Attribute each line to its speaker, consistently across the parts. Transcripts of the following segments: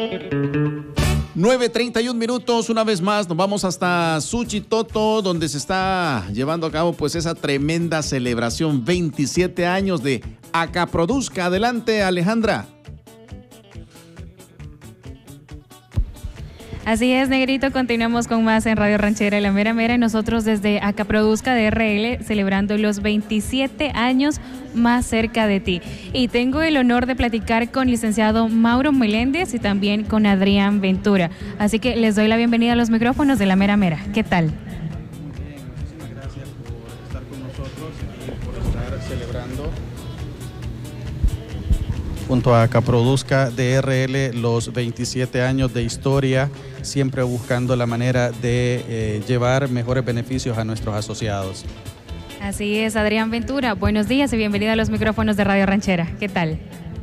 Speaker 1: 9:31 minutos, una vez más nos vamos hasta Suchitoto, donde se está llevando a cabo pues esa tremenda celebración, 27 años de Acaproduzca. Adelante, Alejandra.
Speaker 2: Así es, Negrito, continuamos con más en Radio Ranchera La Mera Mera, y nosotros desde Acaproduzca DRL celebrando los 27 años más cerca de ti. Y tengo el honor de platicar con licenciado Mauro Meléndez y también con Adrián Ventura. Así que les doy la bienvenida a los micrófonos de La Mera Mera. ¿Qué tal?
Speaker 3: Muy bien, muchísimas gracias por estar con nosotros y por estar celebrando junto a Acaproduzca DRL los 27 años de historia, siempre buscando la manera de llevar mejores beneficios a nuestros asociados.
Speaker 2: Así es, Adrián Ventura, buenos días y bienvenida a los micrófonos de Radio Ranchera. ¿Qué tal?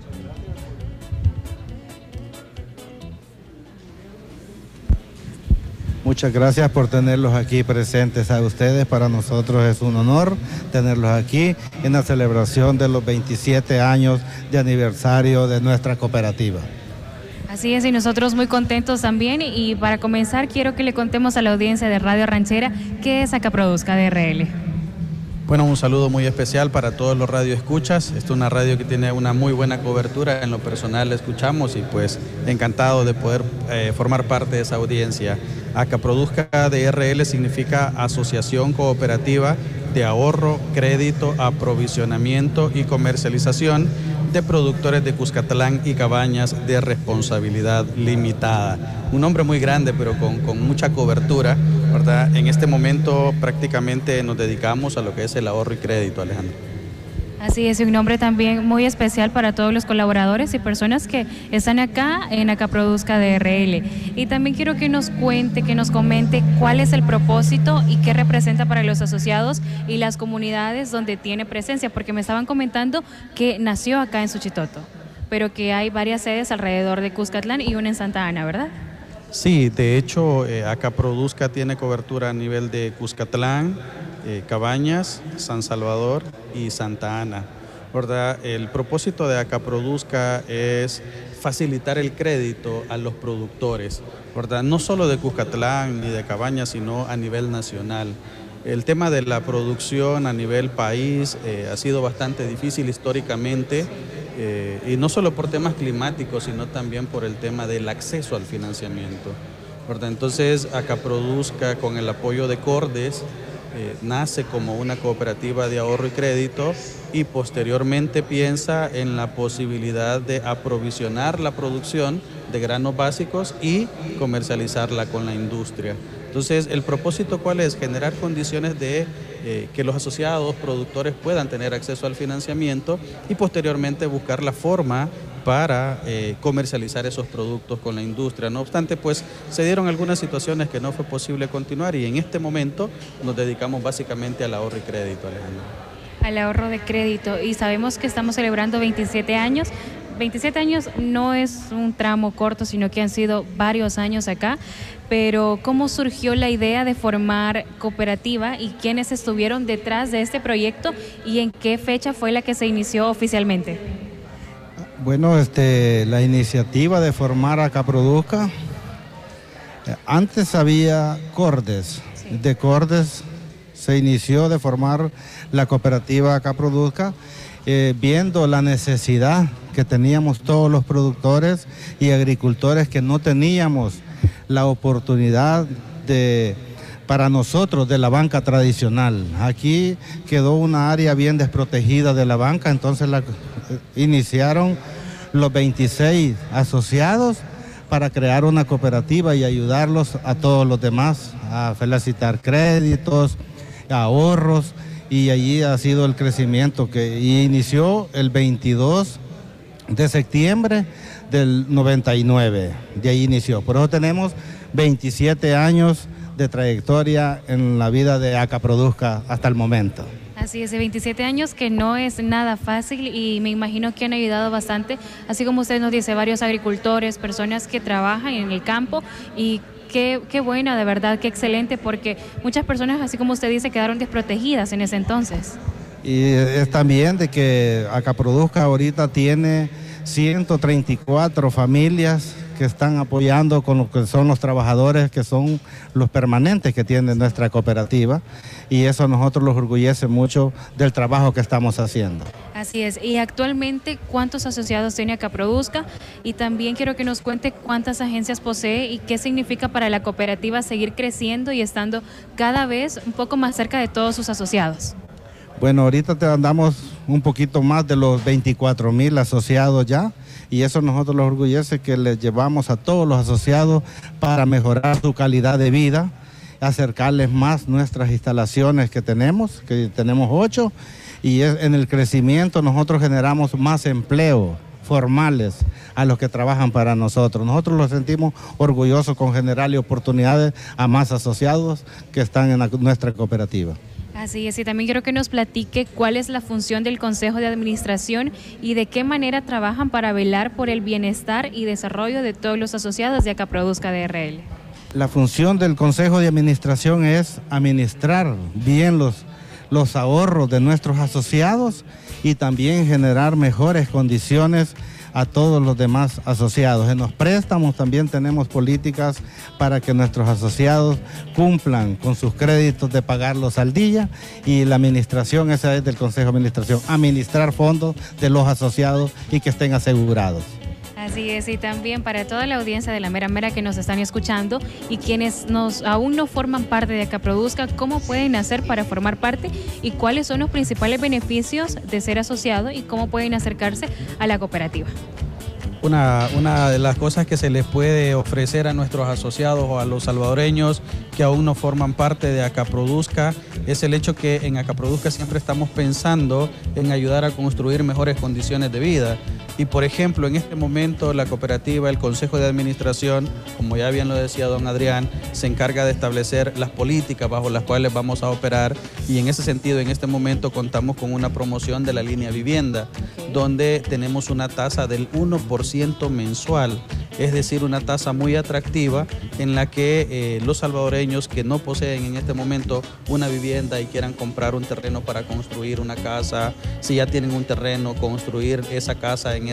Speaker 4: Muchas gracias por tenerlos aquí presentes a ustedes. Para nosotros es un honor tenerlos aquí en la celebración de los 27 años de aniversario de nuestra cooperativa.
Speaker 2: Así es, y nosotros muy contentos también. Y para comenzar, quiero que le contemos a la audiencia de Radio Ranchera qué es Acaproduzca DRL.
Speaker 3: Bueno, un saludo muy especial para todos los radioescuchas. Esta es una radio que tiene una muy buena cobertura. En lo personal la escuchamos y pues encantado de poder formar parte de esa audiencia. Acaproduzca DRL significa Asociación Cooperativa de Ahorro, Crédito, Aprovisionamiento y Comercialización de Productores de Cuscatlán y Cabañas de Responsabilidad Limitada. Un nombre muy grande, pero con mucha cobertura, ¿verdad? En este momento prácticamente nos dedicamos a lo que es el ahorro y crédito, Alejandro.
Speaker 2: Así es, y un nombre también muy especial para todos los colaboradores y personas que están acá en Acaproduzca DRL. Y también quiero que nos cuente, que nos comente cuál es el propósito y qué representa para los asociados y las comunidades donde tiene presencia, porque me estaban comentando que nació acá en Suchitoto, pero que hay varias sedes alrededor de Cuscatlán y una en Santa Ana, ¿verdad?
Speaker 3: Sí, de hecho, Acaproduzca tiene cobertura a nivel de Cuscatlán, Cabañas, San Salvador y Santa Ana, ¿verdad? El propósito de Acaproduzca es facilitar el crédito a los productores, ¿verdad? No solo de Cuscatlán ni de Cabañas, sino a nivel nacional. El tema de la producción a nivel país ha sido bastante difícil históricamente, y no solo por temas climáticos, sino también por el tema del acceso al financiamiento, ¿verdad? Entonces, Acaproduzca, con el apoyo de Cordes, nace como una cooperativa de ahorro y crédito y posteriormente piensa en la posibilidad de aprovisionar la producción de granos básicos y comercializarla con la industria. Entonces, ¿el propósito cuál es? Generar condiciones de que los asociados productores puedan tener acceso al financiamiento y posteriormente buscar la forma para comercializar esos productos con la industria. No obstante, pues se dieron algunas situaciones que no fue posible continuar y en este momento nos dedicamos básicamente al ahorro y crédito, Alejandro.
Speaker 2: Al ahorro de crédito, y sabemos que estamos celebrando 27 años. 27 años no es un tramo corto, sino que han sido varios años acá, pero ¿cómo surgió la idea de formar cooperativa y quiénes estuvieron detrás de este proyecto y en qué fecha fue la que se inició oficialmente?
Speaker 4: Bueno, la iniciativa de formar Acaproduzca, antes había Cordes, sí. De Cordes se inició de formar la cooperativa Acaproduzca, viendo la necesidad que teníamos todos los productores y agricultores que no teníamos la oportunidad para nosotros de la banca tradicional. Aquí quedó una área bien desprotegida de la banca, entonces iniciaron los 26 asociados para crear una cooperativa y ayudarlos a todos los demás a felicitar créditos, ahorros, y allí ha sido el crecimiento que inició el 22 de septiembre del 99, de ahí inició. Por eso tenemos 27 años de trayectoria en la vida de Acaproduzca hasta el momento.
Speaker 2: Así es, de 27 años que no es nada fácil y me imagino que han ayudado bastante, así como usted nos dice, varios agricultores, personas que trabajan en el campo y qué buena, de verdad, qué excelente, porque muchas personas, así como usted dice, quedaron desprotegidas en ese entonces.
Speaker 4: Y es también de que Acaproduzca ahorita tiene 134 familias que están apoyando con lo que son los trabajadores, que son los permanentes que tiene nuestra cooperativa, y eso a nosotros nos orgullece mucho del trabajo que estamos haciendo.
Speaker 2: Así es. Y actualmente, ¿cuántos asociados tiene Acaproduzca? Y también quiero que nos cuente cuántas agencias posee y qué significa para la cooperativa seguir creciendo y estando cada vez un poco más cerca de todos sus asociados.
Speaker 4: Bueno, ahorita andamos un poquito más de los 24,000 asociados ya, y eso nosotros nos orgullece que les llevamos a todos los asociados para mejorar su calidad de vida, acercarles más nuestras instalaciones que tenemos 8, y en el crecimiento nosotros generamos más empleo formales a los que trabajan para nosotros. Nosotros los sentimos orgullosos con generarle oportunidades a más asociados que están en nuestra cooperativa.
Speaker 2: Así es, y también quiero que nos platique cuál es la función del Consejo de Administración y de qué manera trabajan para velar por el bienestar y desarrollo de todos los asociados de Acaproduzca DRL.
Speaker 4: La función del Consejo de Administración es administrar bien los ahorros de nuestros asociados y también generar mejores condiciones a todos los demás asociados. En los préstamos también tenemos políticas para que nuestros asociados cumplan con sus créditos de pagarlos al día, y la administración, esa es del Consejo de Administración, administrar fondos de los asociados y que estén asegurados.
Speaker 2: Así es, y también para toda la audiencia de La Mera Mera que nos están escuchando y quienes aún no forman parte de Acaproduzca, ¿cómo pueden hacer para formar parte y cuáles son los principales beneficios de ser asociado y cómo pueden acercarse a la cooperativa?
Speaker 3: Una de las cosas que se les puede ofrecer a nuestros asociados o a los salvadoreños que aún no forman parte de Acaproduzca es el hecho que en Acaproduzca siempre estamos pensando en ayudar a construir mejores condiciones de vida. Y por ejemplo, en este momento la cooperativa, el Consejo de Administración, como ya bien lo decía don Adrián, se encarga de establecer las políticas bajo las cuales vamos a operar, y en ese sentido, en este momento contamos con una promoción de la línea vivienda, donde tenemos una tasa del 1% mensual, es decir, una tasa muy atractiva en la que los salvadoreños que no poseen en este momento una vivienda y quieran comprar un terreno para construir una casa, si ya tienen un terreno, construir esa casa en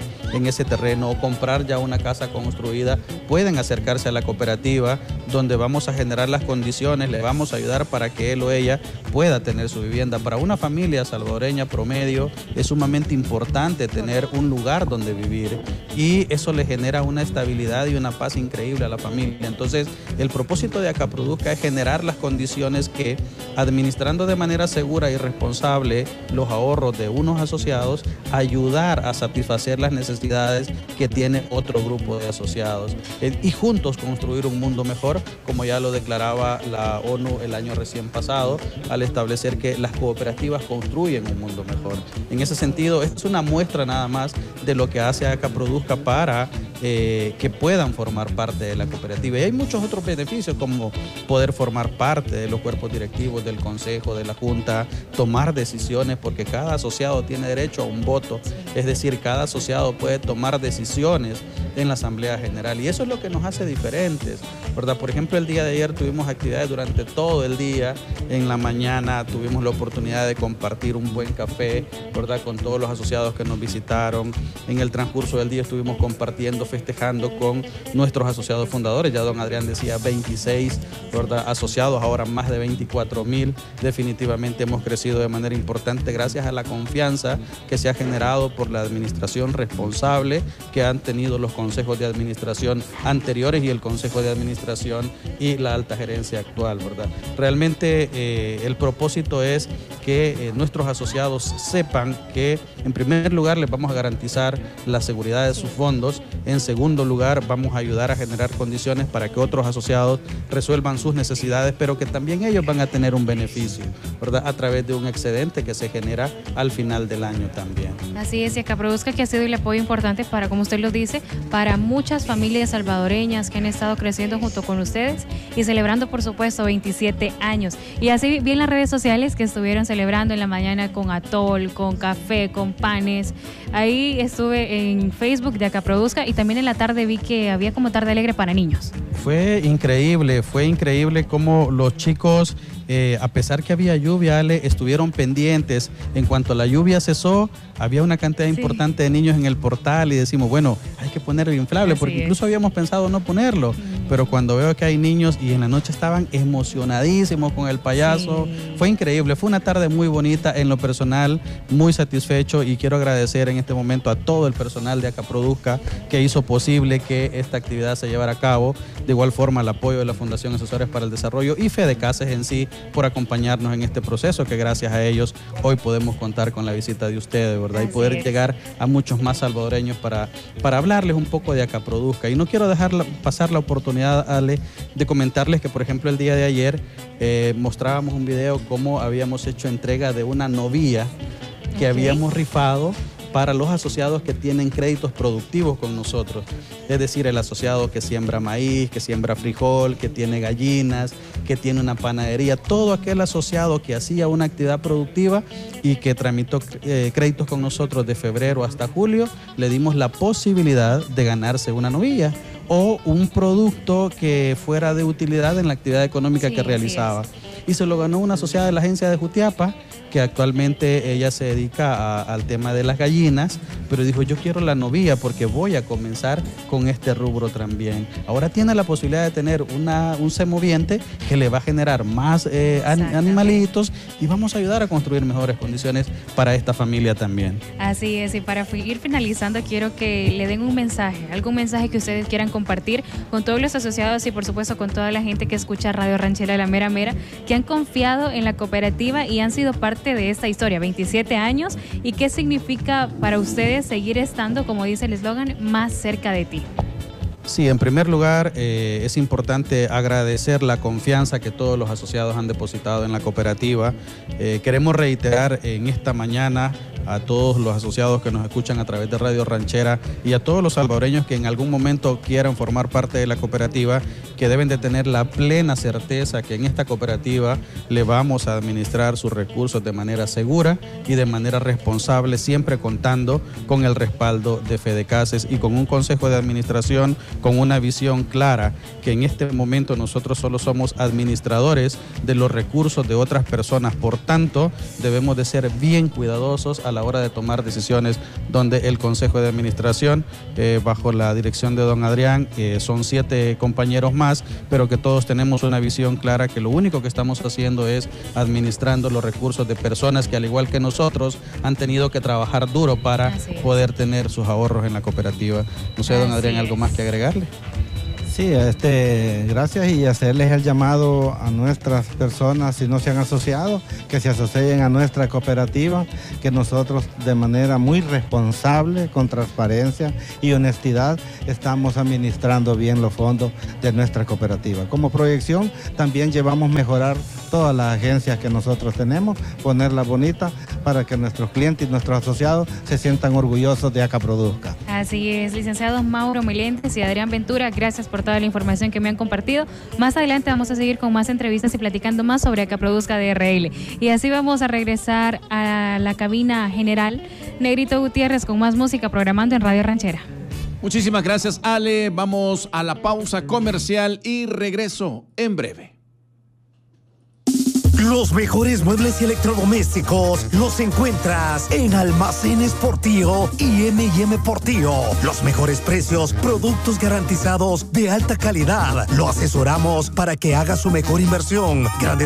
Speaker 3: ese terreno o comprar ya una casa construida, pueden acercarse a la cooperativa, donde vamos a generar las condiciones, le vamos a ayudar para que él o ella pueda tener su vivienda. Para una familia salvadoreña promedio es sumamente importante tener un lugar donde vivir, y eso le genera una estabilidad y una paz increíble a la familia. Entonces, el propósito de Acaproduzca es generar las condiciones que, administrando de manera segura y responsable los ahorros de unos asociados, ayudar a satisfacer las necesidades que tiene otro grupo de asociados y juntos construir un mundo mejor, como ya lo declaraba la ONU el año recién pasado, al establecer que las cooperativas construyen un mundo mejor. En ese sentido, es una muestra nada más de lo que hace Acaproduzca para que puedan formar parte de la cooperativa. Y hay muchos otros beneficios, como poder formar parte de los cuerpos directivos del consejo, de la junta, tomar decisiones, porque cada asociado tiene derecho a un voto, es decir, cada asociado puede tomar decisiones en la Asamblea General, y eso es lo que nos hace diferentes, ¿verdad? Por ejemplo, el día de ayer tuvimos actividades durante todo el día. En la mañana tuvimos la oportunidad de compartir un buen café, ¿verdad?, con todos los asociados que nos visitaron. En el transcurso del día estuvimos compartiendo, festejando con nuestros asociados fundadores. Ya don Adrián decía 26, ¿verdad?, asociados, ahora más de 24,000. Definitivamente hemos crecido de manera importante gracias a la confianza que se ha generado por la administración responsable que han tenido los consejos de administración anteriores y el consejo de administración y la alta gerencia actual, ¿verdad? Realmente el propósito es que nuestros asociados sepan que en primer lugar les vamos a garantizar la seguridad de sus fondos, en segundo lugar vamos a ayudar a generar condiciones para que otros asociados resuelvan sus necesidades, pero que también ellos van a tener un beneficio, ¿verdad?, a través de un excedente que se genera al final del año también.
Speaker 2: Así es, y Acaproduzca, que ha sido el apoyo importante para, como usted lo dice, para muchas familias salvadoreñas que han estado creciendo junto con ustedes y celebrando, por supuesto, 27 años. Y así vi en las redes sociales que estuvieron celebrando en la mañana con atol, con café, con panes. Ahí estuve en Facebook de Acaproduzca, y también en la tarde vi que había como tarde alegre para niños.
Speaker 3: Fue increíble cómo los chicos, a pesar que había lluvia, Ale, estuvieron pendientes. En cuanto la lluvia cesó, había una cantidad importante de niños en el portal y decimos, bueno, hay que ponerlo inflable, porque incluso habíamos pensado no ponerlo, pero cuando veo que hay niños y en la noche estaban emocionadísimos con el payaso, fue increíble, fue una tarde muy bonita, en lo personal, muy satisfecho, y quiero agradecer en este momento a todo el personal de Acá Produzca que hizo posible que esta actividad se llevara a cabo. De igual forma, el apoyo de la Fundación Asesores para el Desarrollo y Fedecases en sí por acompañarnos en este proceso, que gracias a ellos hoy podemos contar con la visita de ustedes, ¿verdad? Y poder llegar a muchos más salvadoreños para hablarles un poco de Acá Produzca. Y no quiero dejar pasar la oportunidad, Ale, de comentarles que, por ejemplo, el día de ayer mostrábamos un video cómo habíamos hecho entrega de una novilla que habíamos rifado para los asociados que tienen créditos productivos con nosotros. Es decir, el asociado que siembra maíz, que siembra frijol, que tiene gallinas, que tiene una panadería, todo aquel asociado que hacía una actividad productiva y que tramitó créditos con nosotros de febrero hasta julio, le dimos la posibilidad de ganarse una novilla o un producto que fuera de utilidad en la actividad económica que realizaba. Y se lo ganó una asociada de la agencia de Jutiapa, que actualmente ella se dedica al tema de las gallinas, pero dijo, yo quiero la novilla porque voy a comenzar con este rubro también. Ahora tiene la posibilidad de tener un semoviente que le va a generar más animalitos, y vamos a ayudar a construir mejores condiciones para esta familia también.
Speaker 2: Así es, y para ir finalizando, quiero que le den un mensaje, algún mensaje que ustedes quieran compartir con todos los asociados y por supuesto con toda la gente que escucha Radio Ranchera de la Mera Mera, que han confiado en la cooperativa y han sido parte de esta historia, 27 años, y qué significa para ustedes seguir estando, como dice el eslogan, más cerca de ti.
Speaker 3: Sí, en primer lugar, es importante agradecer la confianza que todos los asociados han depositado en la cooperativa. Queremos reiterar en esta mañana a todos los asociados que nos escuchan a través de Radio Ranchera y a todos los salvadoreños que en algún momento quieran formar parte de la cooperativa, que deben de tener la plena certeza que en esta cooperativa le vamos a administrar sus recursos de manera segura y de manera responsable, siempre contando con el respaldo de Fedecases y con un consejo de administración con una visión clara, que en este momento nosotros solo somos administradores de los recursos de otras personas. Por tanto, debemos de ser bien cuidadosos a la hora de tomar decisiones, donde el consejo de administración, bajo la dirección de don Adrián, son 7 compañeros más, pero que todos tenemos una visión clara, que lo único que estamos haciendo es administrando los recursos de personas que, al igual que nosotros, han tenido que trabajar duro para poder tener sus ahorros en la cooperativa. No sé, don Adrián, ¿algo más que agregarle?
Speaker 4: Sí, gracias, y hacerles el llamado a nuestras personas, si no se han asociado, que se asocien a nuestra cooperativa, que nosotros de manera muy responsable, con transparencia y honestidad, estamos administrando bien los fondos de nuestra cooperativa. Como proyección, también llevamos mejorar todas las agencias que nosotros tenemos, ponerlas bonitas para que nuestros clientes y nuestros asociados se sientan orgullosos de Acá Produzca.
Speaker 2: Así es, licenciados Mauro Meléndez y Adrián Ventura, gracias por toda la información que me han compartido. Más adelante vamos a seguir con más entrevistas y platicando más sobre Acá Produzca DRL. Y así vamos a regresar a la cabina general. Negrito Gutiérrez con más música programando en Radio Ranchera.
Speaker 1: Muchísimas gracias, Ale. Vamos a la pausa comercial y regreso en breve.
Speaker 5: Los mejores muebles y electrodomésticos los encuentras en Almacenes Portillo y M&M Portillo. Los mejores precios, productos garantizados de alta calidad. Lo asesoramos para que haga su mejor inversión. Grandes